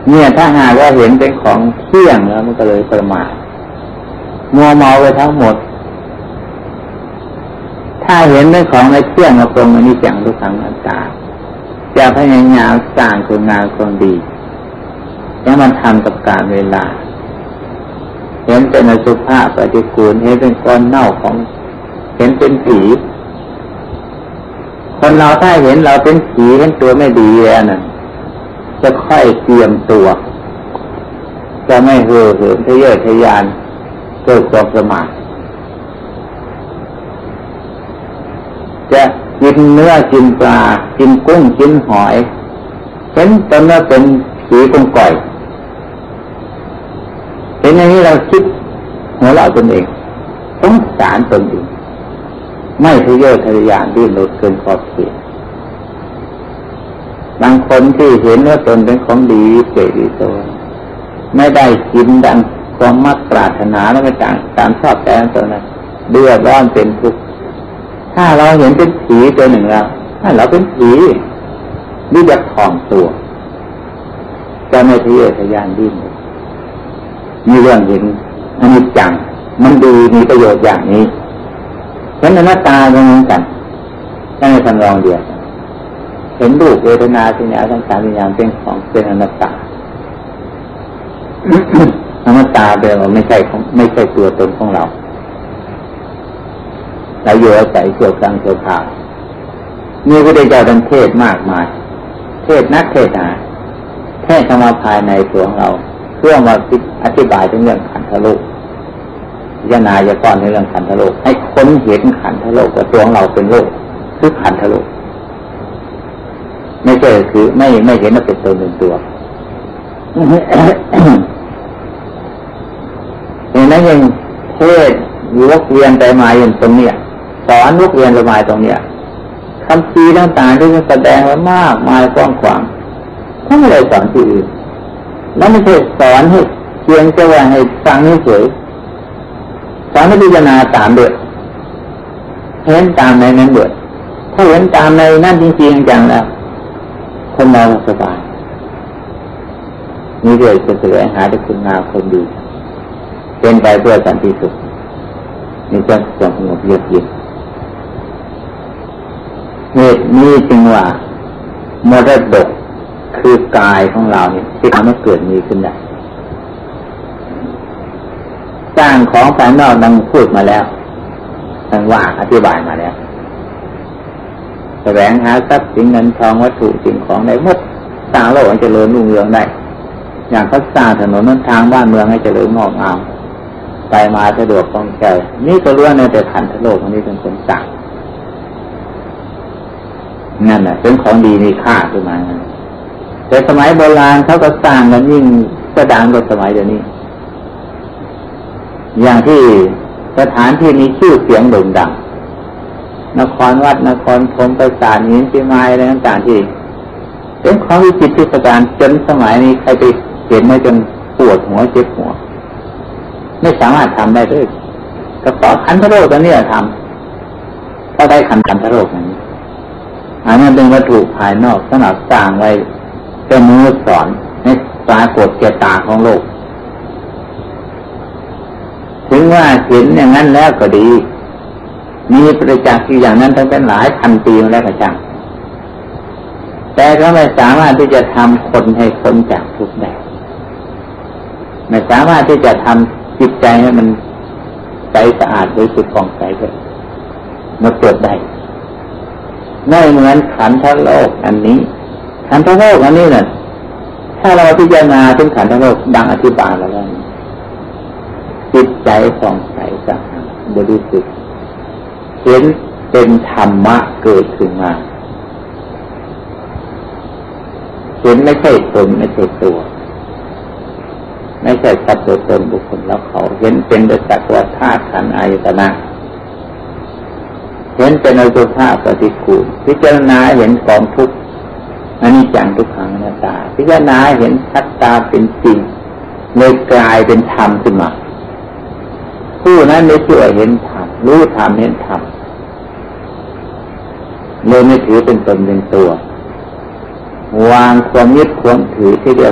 เนี่ยถ้าหากว่าเห็นเป็นของเที่ยงแล้วมันก็เลยประมาทมัวเมาไปทั้งหมดถ้าเห็นเป็นของไม่เที่ยงมาตรงอนิจจังทุกขังอนัตตาจะพยายามสร้างคุณงามความดีแล้วมันทำกับกาลเวลาเห็นเป็นอสุภะปฏิกูลเห็นเป็นก้อนเน่าของเห็นเป็นผีคนเราถ้าเห็นเราเป็นผีเห็นตัวไม่ดีแล้วน่ะจะค่อยเตรียมตัวจะไม่เห่อเหิมทะเยอทะยานเกิดความประมาทจะกินเนื้อกินปลากินกุ้งกินหอยเห็นตนว่าเป็นผีกงก่อยเห็นอย่างนี้เราคิดหัวเราะตนเองสงสารตนเองไม่ทะเยอทะยานดิ้นรนเกินขอบเขตบางคนที่เห็นว่าตนเป็นของดีเกิดดีโตไม่ได้กินดังความมักปรารถนาแล้วไม่ต่างตามชอบใจของตนนั้นเดือดร้อนเป็นทุกข์ถ้าเราเห็นเป็นผีตัวหนึ่งแล้วถ้าเราเป็นผีนี่จะถ่อมตัวจะไม่ทะเยอทะยานดิ้นมีเรื่องเห็นอนิจจังมันดีมีประโยชน์อย่างนี้เห็นอนัตตาเหมือนกันนั่นในทำนองเดียวเห็นรูปเวทนาสัญญาสังขารวิญญาณเป็นของเป็นอนัตตา อนัตตาแปลว่าไม่ใช่ตัวตนของเราเราอยู่อาศัยชั่วครั้งชั่วคราวมีพระพุทธเจ้าท่านเทศมากมายเทศนักเทศนาเทศเข้ามาภายในตัวของเราเพื่อมาอธิบายถึงเรื่องขันธโลกพิจารณาจะก้อนในเรื่องขันธโลกให้ค้นเห็นขันธโลกว่าตัวของเราเป็นโลกคือขันธโลกไม่ใช่คือไม่เห็นว่าเป็นตัวหนึ่งตัวเห็นไหมยังเทศวกเวียนไปมาอย่างตรงเนี้ยสอนวกเวียนไปมาตรงเนี้ยคำชี้ต่างๆที่มันแสดงไว้มากมายกว้างขวางเขาไม่ได้สอนที่อื่นแล้วไม่ใช่สอนให้เพียงแค่ว่าให้ฟังเฉยสอนให้พิจารณาตามด้วยเห็นตามในนั้นด้วยถ้าเห็นตามในนั่นจริงๆจังแล้วคนเราสบายนี่เลยจะแสวงหาได้คุณงามคนดีเป็นไปเพื่อสันติสุขนี่จะสงบเยือกเย็นเหตุนี้จึงว่ามรดกคือกายของเราเนี่ยที่ทำให้เกิดมีขึ้นได้สร้างของภายนอกดังพูดมาแล้วดังว่าอธิบายมาแล้วแสวงหาทรัพย์สินเงินทองวัตถุสิ่งของได้หมดสร้างโลกให้เจริญรุ่งเรืองได้อย่างเขาสร้างถนนหนทางบ้านเมืองให้เจริญงอกงามไปมาสะดวกคล่องแคล่วนี่ก็ล้วนแต่ขันธโลกอันนี้เป็นคนสร้างนั่นแหละเป็นของดีมีค่าขึ้นมาแต่สมัยโบราณเขาก็สร้างกันยิ่งกระดังกว่าสมัยเดี๋ยวนี้อย่างที่สถานที่มีชื่อเสียงโด่งดังนครวัดนครธมปราสาทหินสีไม้อะไรต่างๆที่เป็นของวิจิตรพิสดารจนสมัยนี้ใครไปเห็นไม่จนปวดหัวเจ็บหัวไม่สามารถทำได้ด้วยก็เพราะขันธโลกตัวนี้ทำก็ได้ขันธโลกนี้อันนั้นเป็นวัตถุภายนอกสำหรับสร้างไว้เป็นมือสอนให้ปรากฏแก่ตาของโลกถึงว่าเห็นอย่างนั้นแล้วก็ดีมีประจักษ์อยู่อย่างนั้นตั้งแต่หลายพันปีมาแล้วก็จังแต่ก็ไม่สามารถที่จะทำคนให้พ้นจากทุกข์ได้ไม่สามารถที่จะทำจิตใจให้มันใสสะอาดบริสุทธิ์ผ่องใสเลยมาเกิดได้ไม่เหมือนขันธโลกอันนี้ขันธโลกอันนี้น่ะถ้าเราพิจารณาถึงขันธโลกดังอธิบายมาแล้วจิตใจผ่องใสสะอาดบริสุทธิ์เห็นเป็นธรรมะเกิดขึ้นมาเห็นไม่ใช่ตนไม่ใช่ตัวไม่ใช่สัตว์ตัวตนบุคคลแล้วเขาเห็นเป็นแต่สักว่าธาตุขันธ์อายตนะเห็นเป็นอสุภะปฏิกูลพิจารณาเห็นกองทุกข์อนิจจังทุกขังอนัตตาพิจารณาเห็นสัจตาเป็นจริงเลยกลายเป็นธรรมขึ้นมาผู้นั้นได้ชื่อเห็นธรรมรู้ธรรมเห็นธรรมเลยไม่ถือเป็นตนเป็นตัววางความยึดความถือที่เดียว